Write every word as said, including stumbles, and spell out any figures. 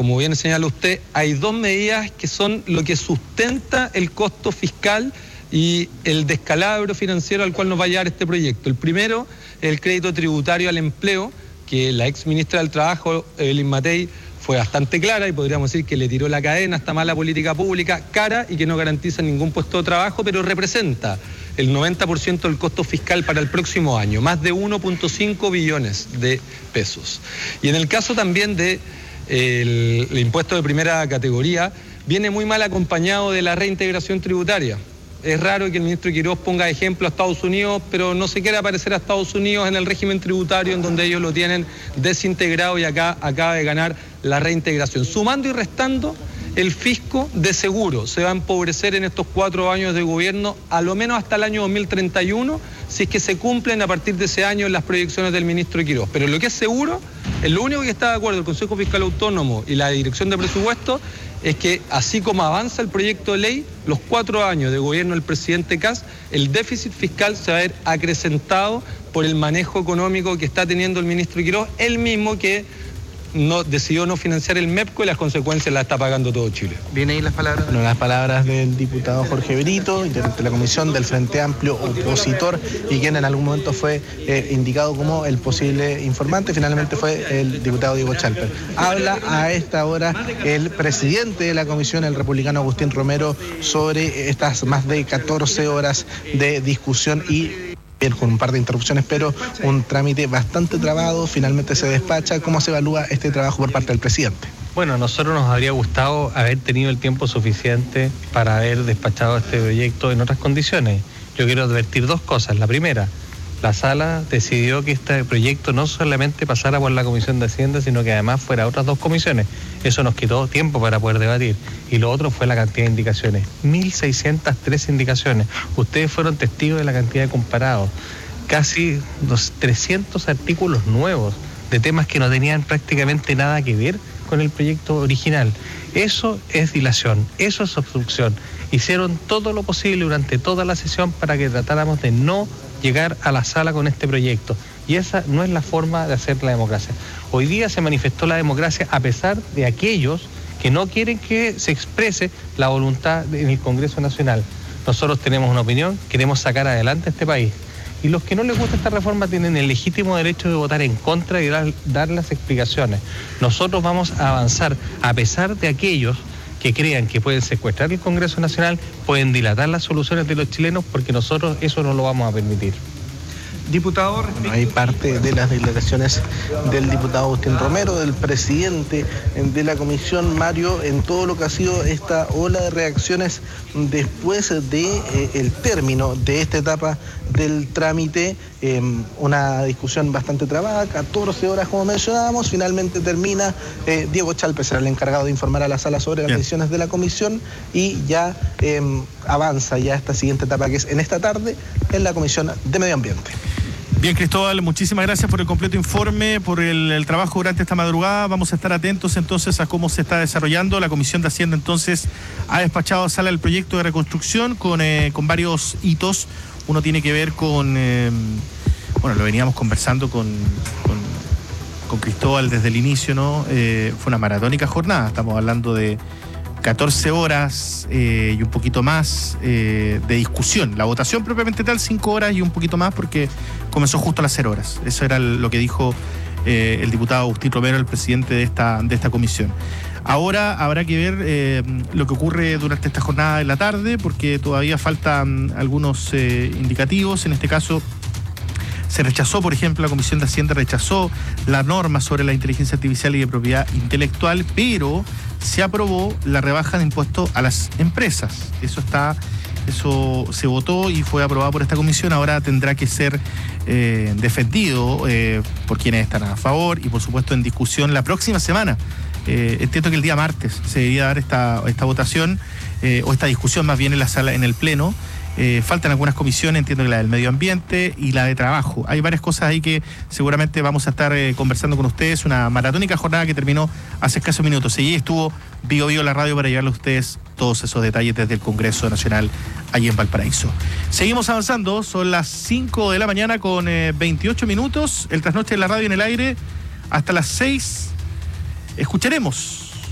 como bien señala usted, hay dos medidas que son lo que sustenta el costo fiscal y el descalabro financiero al cual nos va a llevar este proyecto. El primero, el crédito tributario al empleo, que la ex ministra del Trabajo, Evelyn Matei, fue bastante clara y podríamos decir que le tiró la cadena a esta mala política pública, cara y que no garantiza ningún puesto de trabajo, pero representa el noventa por ciento del costo fiscal para el próximo año, más de uno punto cinco billones de pesos. Y en el caso también del de el impuesto de primera categoría, viene muy mal acompañado de la reintegración tributaria. Es raro que el ministro Quiroz ponga ejemplo a Estados Unidos, pero no se quiere parecer a Estados Unidos en el régimen tributario en donde ellos lo tienen desintegrado y acá acaba de ganar la reintegración. Sumando y restando, el fisco de seguro se va a empobrecer en estos cuatro años de gobierno, a lo menos hasta el año dos mil treinta y uno, si es que se cumplen a partir de ese año las proyecciones del ministro Quiroz. Pero lo que es seguro, es lo único que está de acuerdo el Consejo Fiscal Autónomo y la Dirección de Presupuesto, es que así como avanza el proyecto de ley, los cuatro años de gobierno del presidente Kast, el déficit fiscal se va a ver acrecentado por el manejo económico que está teniendo el ministro Quiroz, él mismo que no decidió no financiar el MEPCO y las consecuencias las está pagando todo Chile. ¿Viene ahí las palabras? Bueno, las palabras del diputado Jorge Brito, integrante de la comisión del Frente Amplio opositor y quien en algún momento fue eh, indicado como el posible informante, finalmente fue el diputado Diego Chalper. Habla a esta hora el presidente de la comisión, el republicano Agustín Romero, sobre estas más de catorce horas de discusión y con un par de interrupciones, pero un trámite bastante trabado, finalmente se despacha. ¿Cómo se evalúa este trabajo por parte del presidente? Bueno, a nosotros nos habría gustado haber tenido el tiempo suficiente para haber despachado este proyecto en otras condiciones. Yo quiero advertir dos cosas. La primera, la sala decidió que este proyecto no solamente pasara por la Comisión de Hacienda, sino que además fuera a otras dos comisiones. Eso nos quitó tiempo para poder debatir. Y lo otro fue la cantidad de indicaciones. mil seiscientas tres indicaciones. Ustedes fueron testigos de la cantidad de comparados. Casi los trescientos artículos nuevos de temas que no tenían prácticamente nada que ver con el proyecto original. Eso es dilación, eso es obstrucción. Hicieron todo lo posible durante toda la sesión para que tratáramos de no llegar a la sala con este proyecto. Y esa no es la forma de hacer la democracia. Hoy día se manifestó la democracia a pesar de aquellos que no quieren que se exprese la voluntad en el Congreso Nacional. Nosotros tenemos una opinión, queremos sacar adelante este país. Y los que no les gusta esta reforma tienen el legítimo derecho de votar en contra y dar, dar las explicaciones. Nosotros vamos a avanzar a pesar de aquellos que crean que pueden secuestrar el Congreso Nacional, pueden dilatar las soluciones de los chilenos, porque nosotros eso no lo vamos a permitir. Diputado, bueno, hay parte de las declaraciones del diputado Agustín Romero, del presidente de la comisión, Mario, en todo lo que ha sido esta ola de reacciones después de eh, el término de esta etapa del trámite, eh, una discusión bastante trabada, catorce horas como mencionábamos, finalmente termina, eh, Diego Chalper será el encargado de informar a la sala sobre las Bien. decisiones de la comisión y ya eh, avanza ya esta siguiente etapa que es en esta tarde en la Comisión de Medio Ambiente. Bien, Cristóbal, muchísimas gracias por el completo informe, por el, el trabajo durante esta madrugada. Vamos a estar atentos entonces a cómo se está desarrollando. La Comisión de Hacienda entonces ha despachado a sala el proyecto de reconstrucción con, eh, con varios hitos. Uno tiene que ver con, eh, bueno, lo veníamos conversando con, con, con Cristóbal desde el inicio, ¿no? Eh, fue una maratónica jornada, estamos hablando de catorce horas eh, y un poquito más eh, de discusión. La votación propiamente tal, cinco horas y un poquito más porque comenzó justo a las cero horas. Eso era lo que dijo eh, el diputado Agustín Romero, el presidente de esta, de esta comisión. Ahora habrá que ver eh, lo que ocurre durante esta jornada de la tarde, porque todavía faltan algunos eh, indicativos. En este caso, se rechazó, por ejemplo, la Comisión de Hacienda rechazó la norma sobre la inteligencia artificial y de propiedad intelectual, pero se aprobó la rebaja de impuestos a las empresas. Eso está, eso se votó y fue aprobado por esta comisión. Ahora tendrá que ser eh, defendido eh, por quienes están a favor y, por supuesto, en discusión la próxima semana. Eh, entiendo que el día martes se debería dar esta, esta votación eh, o esta discusión más bien en la sala, en el pleno. Eh, faltan algunas comisiones, entiendo que la del medio ambiente y la de trabajo. Hay varias cosas ahí que seguramente vamos a estar eh, conversando con ustedes. Una maratónica jornada que terminó hace escasos minutos. Y estuvo Bio Bio la radio para llevarle a ustedes todos esos detalles desde el Congreso Nacional allí en Valparaíso. Seguimos avanzando, son las cinco de la mañana con eh, veintiocho minutos. El trasnoche de la radio en el aire hasta las seis. Escucharemos